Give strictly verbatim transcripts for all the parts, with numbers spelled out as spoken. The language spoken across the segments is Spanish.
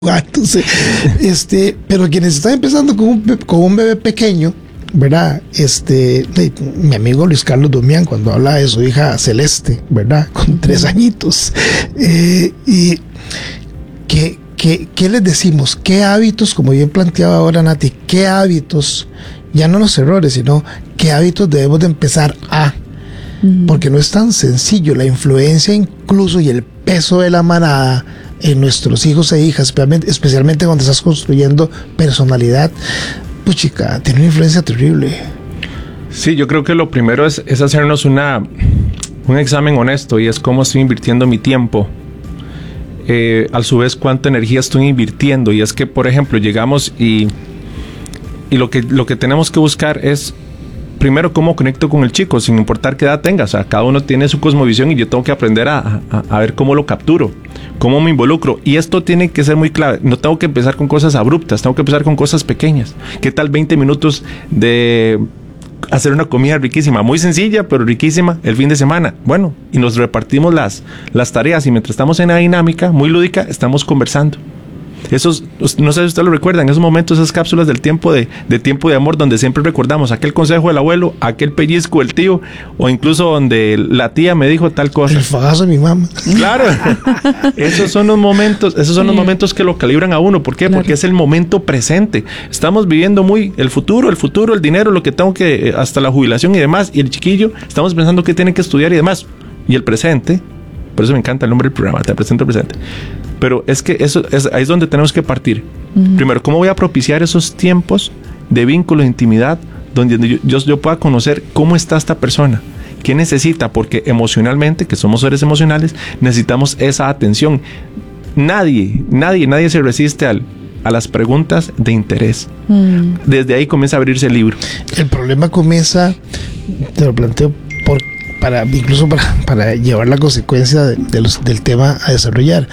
gatos. Este, pero quienes están empezando con un, con un bebé pequeño, ¿verdad? Este, mi amigo Luis Carlos Domián, cuando habla de su hija Celeste, ¿verdad? Con tres añitos. Eh, y ¿qué, qué, ¿qué les decimos? ¿Qué hábitos, como bien planteaba ahora Nati, qué hábitos, ya no los errores, sino qué hábitos debemos de empezar a? Porque no es tan sencillo. La influencia incluso y el peso de la manada en nuestros hijos e hijas, especialmente, especialmente cuando estás construyendo personalidad, pues chica, tiene una influencia terrible. Sí, yo creo que lo primero es, es hacernos una, un examen honesto, y es cómo estoy invirtiendo mi tiempo. Eh, a su vez, cuánta energía estoy invirtiendo. Y es que, por ejemplo, llegamos y, y lo que, lo que tenemos que buscar es primero cómo conecto con el chico, sin importar qué edad tenga. O sea, cada uno tiene su cosmovisión y yo tengo que aprender a, a, a ver cómo lo capturo, cómo me involucro. Y esto tiene que ser muy clave. No tengo que empezar con cosas abruptas, tengo que empezar con cosas pequeñas. ¿Qué tal veinte minutos de hacer una comida riquísima? Muy sencilla, pero riquísima el fin de semana. Bueno, y nos repartimos las, las tareas, y mientras estamos en la dinámica muy lúdica, estamos conversando. Esos, no sé si ustedes lo recuerdan, esos momentos, esas cápsulas del tiempo de, de tiempo de amor, donde siempre recordamos aquel consejo del abuelo, aquel pellizco del tío, o incluso donde la tía me dijo tal cosa. El fagazo de mi mamá. Claro. Esos son los momentos, esos son los momentos que lo calibran a uno. ¿Por qué? Claro. Porque es el momento presente. Estamos viviendo muy el futuro, el futuro, el dinero, lo que tengo que, hasta la jubilación y demás, y el chiquillo, estamos pensando que tiene que estudiar y demás. Y el presente, por eso me encanta el nombre del programa, te presento el presente. Pero es que eso es, ahí es donde tenemos que partir. Uh-huh. Primero, ¿cómo voy a propiciar esos tiempos de vínculo, de intimidad, donde yo, yo, yo pueda conocer cómo está esta persona? ¿Qué necesita? Porque emocionalmente, que somos seres emocionales, necesitamos esa atención. Nadie, nadie, nadie se resiste al, a las preguntas de interés. Uh-huh. Desde ahí comienza a abrirse el libro. El problema comienza, te lo planteo, por, para, incluso para, para llevar la consecuencia de, de los, del tema a desarrollar.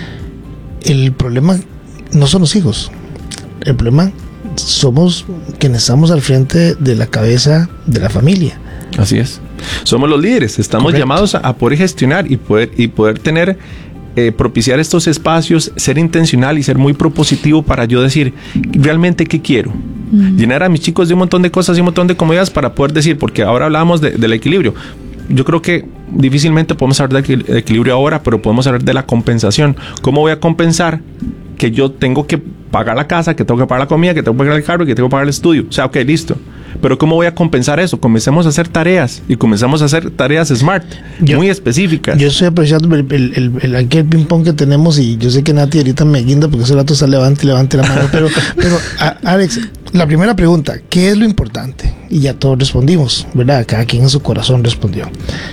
El problema no son los hijos. El problema somos quienes estamos al frente de la cabeza de la familia. Así es. Somos los líderes. Estamos Correcto. llamados a, a poder gestionar y poder, y poder tener, eh, propiciar estos espacios, ser intencional y ser muy propositivo para yo decir realmente qué quiero. Mm. Llenar a mis chicos de un montón de cosas y un montón de comodidades para poder decir, porque ahora hablábamos de, del equilibrio. Yo creo que difícilmente podemos hablar de equilibrio ahora, pero podemos hablar de la compensación. ¿Cómo voy a compensar que yo tengo que pagar la casa, que tengo que pagar la comida, que tengo que pagar el carro, que tengo que pagar el estudio? O sea, ok, listo. Pero ¿cómo voy a compensar eso? Comencemos a hacer tareas, y comenzamos a hacer tareas smart, yo, muy específicas. Yo estoy apreciando el, el, el, el, el, el ping pong que tenemos, y yo sé que Nati ahorita me guinda porque ese rato está levante y levante la mano. Pero, pero a, Alex, la primera pregunta, ¿qué es lo importante? Y ya todos respondimos, ¿verdad? Cada quien en su corazón respondió.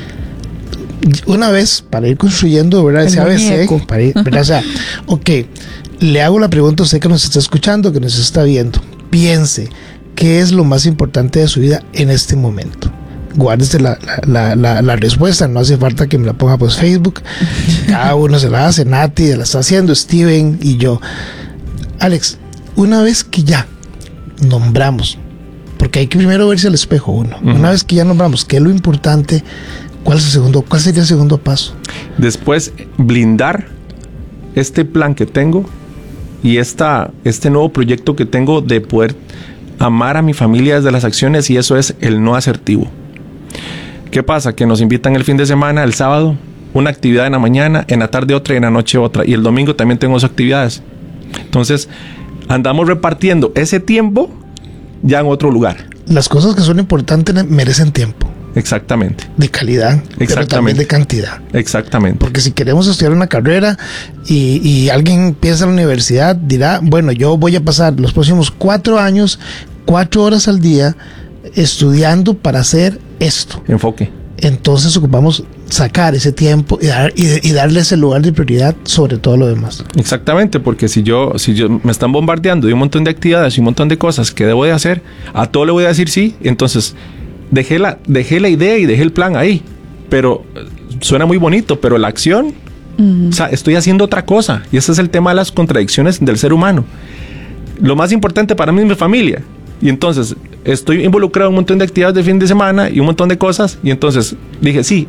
Una vez, para ir construyendo, ¿verdad? Ese A B C, para ir, ¿verdad? O sea, ok, le hago la pregunta a usted que nos está escuchando, que nos está viendo. Piense, ¿qué es lo más importante de su vida en este momento? Guárdese la, la, la, la respuesta, no hace falta que me la ponga por Facebook. Cada uno se la hace, Nati la está haciendo, Steven y yo. Alex, una vez que ya nombramos, porque hay que primero verse al espejo uno, uh-huh. una vez que ya nombramos qué es lo importante, ¿cuál es el segundo, cuál sería el segundo paso? Después, blindar este plan que tengo y esta, este nuevo proyecto que tengo de poder amar a mi familia desde las acciones, y eso es el no asertivo. ¿Qué pasa? Que nos invitan el fin de semana, el sábado, una actividad en la mañana, en la tarde otra y en la noche otra, y el domingo también tengo esas actividades. Entonces, andamos repartiendo ese tiempo ya en otro lugar. Las cosas que son importantes merecen tiempo. Exactamente. De calidad, pero también de cantidad. Exactamente. Porque si queremos estudiar una carrera y, y alguien piensa en la universidad, dirá, bueno, yo voy a pasar los próximos cuatro años, cuatro horas al día, estudiando para hacer esto. Enfoque. Entonces ocupamos sacar ese tiempo y, dar, y, y darle ese lugar de prioridad sobre todo lo demás. Exactamente, porque si yo, si yo me están bombardeando de un montón de actividades y un montón de cosas que debo de hacer, a todo le voy a decir sí, entonces dejé la, dejé la idea y dejé el plan ahí, pero suena muy bonito, pero la acción, uh-huh. o sea, estoy haciendo otra cosa, y ese es el tema de las contradicciones del ser humano. Lo más importante para mí es mi familia, y entonces estoy involucrado en un montón de actividades de fin de semana y un montón de cosas, y entonces dije, sí,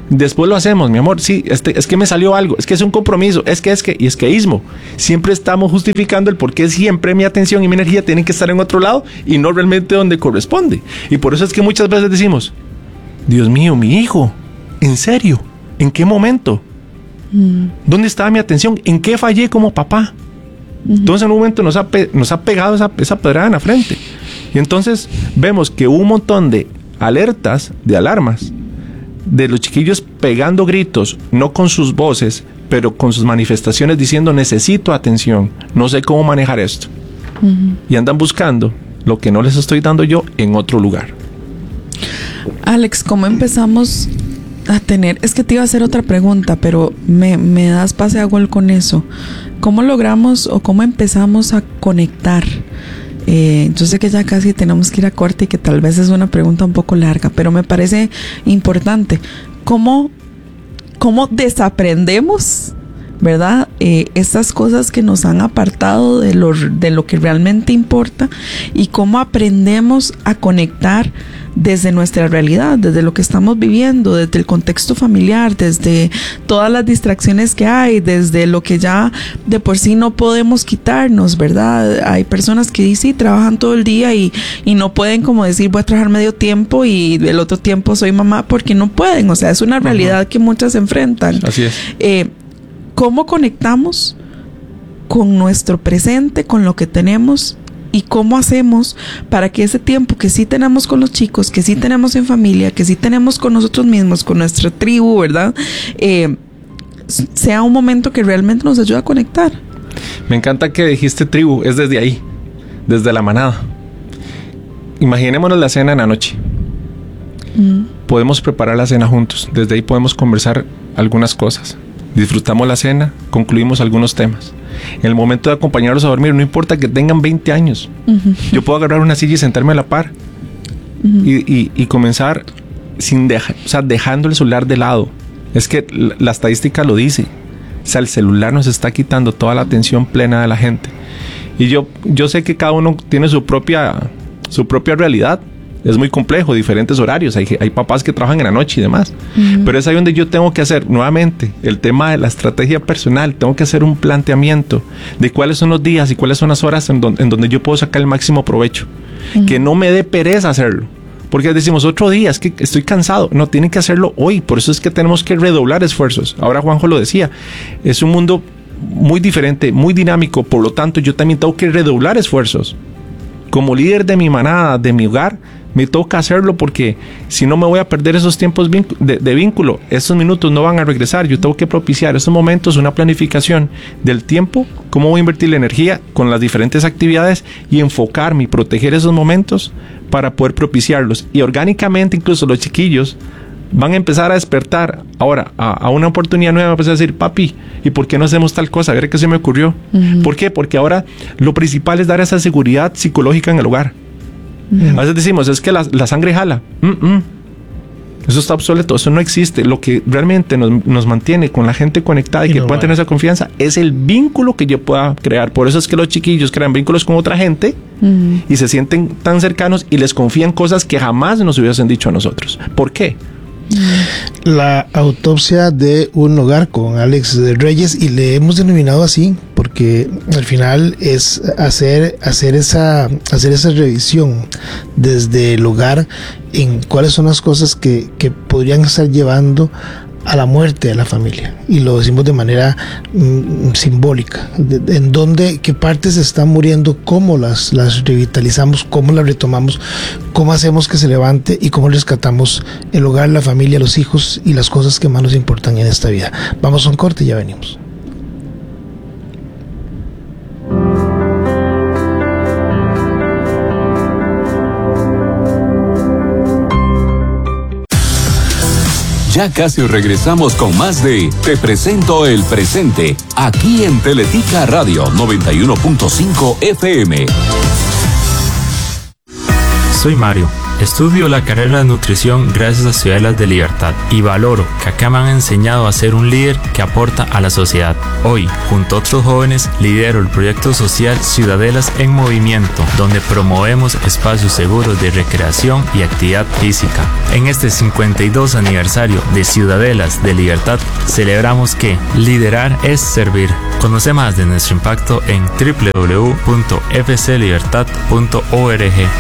Después lo hacemos, mi amor. Sí, este, es que me salió algo. Es que es un compromiso. Es que es que. Y es queísmo. Siempre estamos justificando el por qué siempre mi atención y mi energía tienen que estar en otro lado y no realmente donde corresponde. Y por eso es que muchas veces decimos, Dios mío, mi hijo, ¿en serio? ¿En qué momento? Mm. ¿Dónde estaba mi atención? ¿En qué fallé como papá? Mm-hmm. Entonces en un momento nos ha, pe- nos ha pegado esa, esa pedrada en la frente. Y entonces vemos que hubo un montón de alertas, de alarmas, de los chiquillos pegando gritos, no con sus voces, pero con sus manifestaciones diciendo necesito atención, no sé cómo manejar esto. Uh-huh. Y andan buscando lo que no les estoy dando yo en otro lugar. Alex, ¿cómo empezamos a tener? Es que te iba a hacer otra pregunta, pero me, me das pase a gol con eso. ¿Cómo logramos o cómo empezamos a conectar? Eh, yo sé que ya casi tenemos que ir a corte y que tal vez es una pregunta un poco larga, pero me parece importante. ¿Cómo, cómo desaprendemos, verdad? Eh, estas cosas que nos han apartado de lo, de lo que realmente importa, y cómo aprendemos a conectar desde nuestra realidad, desde lo que estamos viviendo, desde el contexto familiar, desde todas las distracciones que hay, desde lo que ya de por sí no podemos quitarnos, ¿verdad? Hay personas que sí, trabajan todo el día y, y no pueden como decir voy a trabajar medio tiempo y el otro tiempo soy mamá, porque no pueden, o sea, es una realidad uh-huh. que muchas enfrentan. Así es. Eh, ¿Cómo conectamos con nuestro presente, con lo que tenemos? ¿Y cómo hacemos para que ese tiempo que sí tenemos con los chicos, que sí tenemos en familia, que sí tenemos con nosotros mismos, con nuestra tribu, ¿verdad? Eh, sea un momento que realmente nos ayude a conectar. Me encanta que dijiste tribu, es desde ahí, desde la manada. Imaginémonos la cena en la noche. Mm. Podemos preparar la cena juntos, desde ahí podemos conversar algunas cosas. Disfrutamos la cena, concluimos algunos temas. En el momento de acompañarlos a dormir, no importa que tengan veinte años, uh-huh. yo puedo agarrar una silla y sentarme a la par uh-huh. y, y, y comenzar sin dejar, o sea, dejando el celular de lado. Es que la, la estadística lo dice. O sea, el celular nos está quitando toda la atención plena de la gente. Y yo, yo sé que cada uno tiene su propia, su propia realidad. Es muy complejo, diferentes horarios. Hay, hay papás que trabajan en la noche y demás. Uh-huh. Pero es ahí donde yo tengo que hacer, nuevamente, el tema de la estrategia personal. Tengo que hacer un planteamiento de cuáles son los días y cuáles son las horas en, don, en donde yo puedo sacar el máximo provecho. Uh-huh. Que no me dé pereza hacerlo. Porque decimos, otro día, es que estoy cansado. No, tienen que hacerlo hoy. Por eso es que tenemos que redoblar esfuerzos. Ahora Juanjo lo decía. Es un mundo muy diferente, muy dinámico. Por lo tanto, yo también tengo que redoblar esfuerzos. Como líder de mi manada, de mi hogar, me toca hacerlo porque si no me voy a perder esos tiempos de, de vínculo. Esos minutos no van a regresar. Yo tengo que propiciar esos momentos, una planificación del tiempo, cómo voy a invertir la energía con las diferentes actividades y enfocarme y proteger esos momentos para poder propiciarlos. Y orgánicamente incluso los chiquillos van a empezar a despertar ahora a, a una oportunidad nueva. Empezar a decir, papi, ¿y por qué no hacemos tal cosa? A ver qué se me ocurrió. Uh-huh. ¿Por qué? Porque ahora lo principal es dar esa seguridad psicológica en el hogar. Uh-huh. A veces decimos, es que la, la sangre jala. Mm-mm. Eso está obsoleto, eso no existe. Lo que realmente nos, nos mantiene con la gente conectada y, y que no puedan tener esa confianza es el vínculo que yo pueda crear. Por eso es que los chiquillos crean vínculos con otra gente uh-huh. y se sienten tan cercanos y les confían cosas que jamás nos hubiesen dicho a nosotros. ¿Por qué? La autopsia de un hogar con Alex Reyes, y le hemos denominado así porque al final es hacer hacer esa hacer esa revisión desde el hogar en cuáles son las cosas que, que podrían estar llevando a la muerte de la familia, y lo decimos de manera mm, simbólica, de, de, en dónde, qué partes están muriendo, cómo las, las revitalizamos, cómo las retomamos, cómo hacemos que se levante y cómo rescatamos el hogar, la familia, los hijos y las cosas que más nos importan en esta vida. Vamos a un corte y ya venimos. Ya casi regresamos con más de Te Presento el Presente, aquí en Teletica Radio noventa y uno punto cinco F M. Soy Mario, Estudio la carrera de nutrición gracias a Ciudadelas de Libertad y valoro que acá me han enseñado a ser un líder que aporta a la sociedad. Hoy, junto a otros jóvenes, lidero el proyecto social Ciudadelas en Movimiento, donde promovemos espacios seguros de recreación y actividad física. En este cincuenta y dos aniversario de Ciudadelas de Libertad, celebramos que liderar es servir. Conoce más de nuestro impacto en doble u doble u doble u punto f c libertad punto org.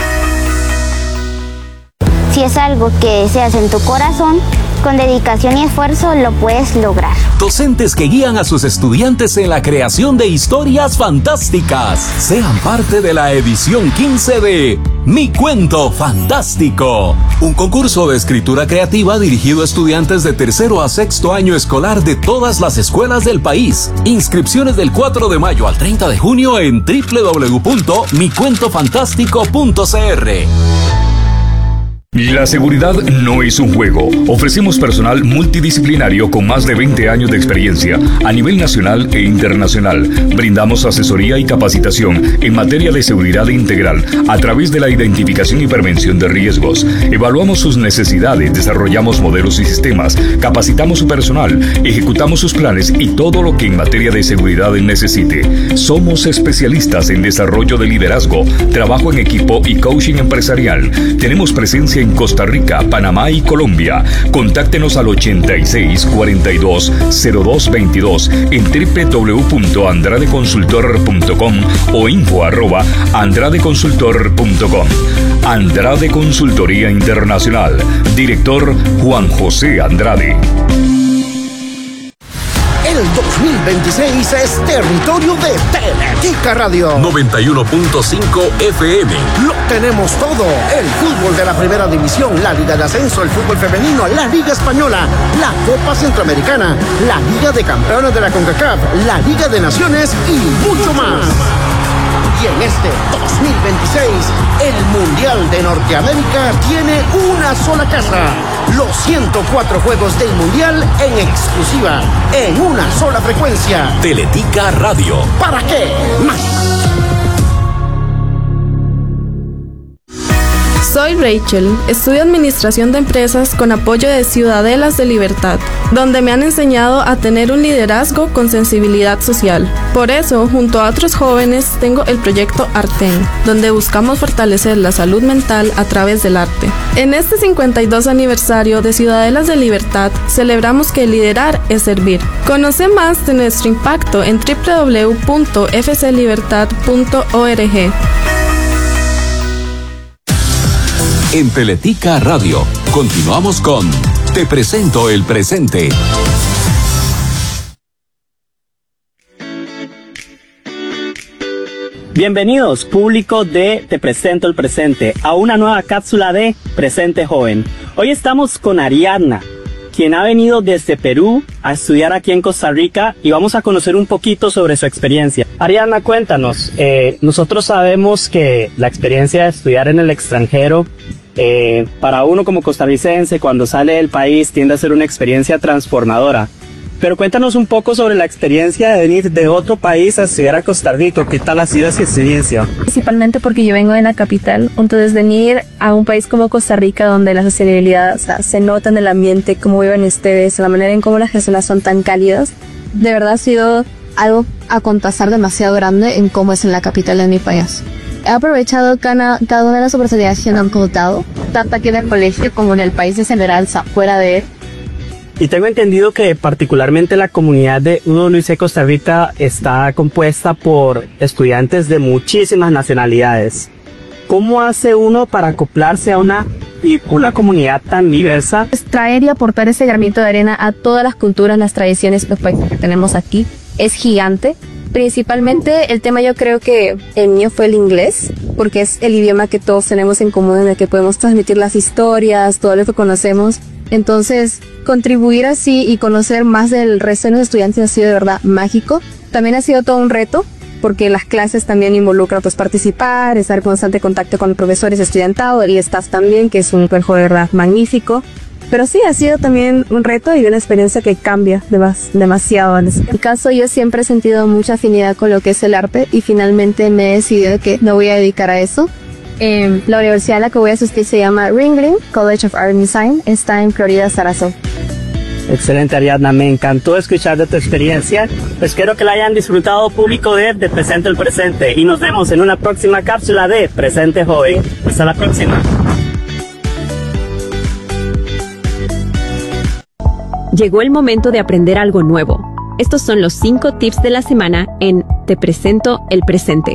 Si es algo que deseas en tu corazón, con dedicación y esfuerzo lo puedes lograr. Docentes que guían a sus estudiantes en la creación de historias fantásticas. Sean parte de la edición quince de Mi Cuento Fantástico, un concurso de escritura creativa dirigido a estudiantes de tercero a sexto año escolar de todas las escuelas del país. Inscripciones del cuatro de mayo al treinta de junio en doble u doble u doble u punto mi cuento fantástico punto c r. La seguridad no es un juego. Ofrecemos personal multidisciplinario con más de veinte años de experiencia a nivel nacional e internacional. Brindamos asesoría y capacitación en materia de seguridad integral a través de la identificación y prevención de riesgos. Evaluamos sus necesidades, desarrollamos modelos y sistemas, capacitamos su personal, ejecutamos sus planes y todo lo que en materia de seguridad necesite. Somos especialistas en desarrollo de liderazgo, trabajo en equipo y coaching empresarial. Tenemos presencia en en Costa Rica, Panamá y Colombia. Contáctenos al ochenta y seis, cuarenta y dos, cero dos veintidós en doble u doble u doble u punto andrade consultor punto com o info arroba andrade consultor punto com. Andrade Consultoría Internacional. Director Juan José Andrade. El dos mil veintiséis es territorio de Teletica Radio. noventa y uno punto cinco F M. Lo tenemos todo. El fútbol de la primera división, la Liga de Ascenso, el fútbol femenino, la Liga Española, la Copa Centroamericana, la Liga de Campeones de la CONCACAF, la Liga de Naciones y mucho más. Y en este dos mil veintiséis, el Mundial de Norteamérica tiene una sola casa. Los ciento cuatro juegos del Mundial en exclusiva, en una sola frecuencia. Teletica Radio. ¿Para qué más? Soy Rachel, estudio Administración de Empresas con apoyo de Ciudadelas de Libertad, donde me han enseñado a tener un liderazgo con sensibilidad social. Por eso, junto a otros jóvenes, tengo el proyecto Arten, donde buscamos fortalecer la salud mental a través del arte. En este cincuenta y dos aniversario de Ciudadelas de Libertad, celebramos que liderar es servir. Conoce más de nuestro impacto en doble u doble u doble u punto f c libertad punto org. En Teletica Radio, continuamos con Te presento el presente. Bienvenidos, público de Te presento el presente, a una nueva cápsula de Presente Joven. Hoy estamos con Ariadna, quien ha venido desde Perú a estudiar aquí en Costa Rica, y vamos a conocer un poquito sobre su experiencia. Ariadna, cuéntanos, eh, nosotros sabemos que la experiencia de estudiar en el extranjero, eh, para uno como costarricense, cuando sale del país, tiende a ser una experiencia transformadora. Pero cuéntanos un poco sobre la experiencia de venir de otro país a estudiar a Costa Rica. ¿Qué tal ha sido esa experiencia? Principalmente porque yo vengo de la capital, entonces venir a un país como Costa Rica, donde la sociabilidad, o sea, se nota en el ambiente, cómo viven ustedes, la manera en cómo las personas son tan cálidas, de verdad ha sido algo a contrastar demasiado grande en cómo es en la capital de mi país. He aprovechado cada, cada una de las oportunidades que me han contado, tanto aquí en el colegio como en el país en general, fuera de él. Y tengo entendido que particularmente la comunidad de U W C Costa Rica está compuesta por estudiantes de muchísimas nacionalidades. ¿Cómo hace uno para acoplarse a una, una comunidad tan diversa? Es traer y aportar ese granito de arena a todas las culturas, las tradiciones, los países que tenemos aquí. Es gigante. Principalmente el tema, yo creo que el mío fue el inglés, porque es el idioma que todos tenemos en común, en el que podemos transmitir las historias, todo lo que conocemos. Entonces, contribuir así y conocer más del resto de los estudiantes ha sido de verdad mágico. También ha sido todo un reto, porque las clases también involucran pues participar, estar en constante contacto con los profesores, estudiantado y staff también, que es un trabajo de verdad magnífico. Pero sí, ha sido también un reto y una experiencia que cambia demas, demasiado. En mi caso, yo siempre he sentido mucha afinidad con lo que es el arte y finalmente me he decidido que me voy a dedicar a eso. Eh, la universidad a la que voy a asistir se llama Ringling College of Art and Design. Está en Florida, Sarasota. Excelente, Ariadna, me encantó escuchar de tu experiencia. Espero que la hayan disfrutado, público de De Presente el Presente, y nos vemos en una próxima cápsula de Presente Joven. Hasta la próxima. Llegó el momento de aprender algo nuevo. Estos son los cinco tips de la semana en Te Presento el Presente.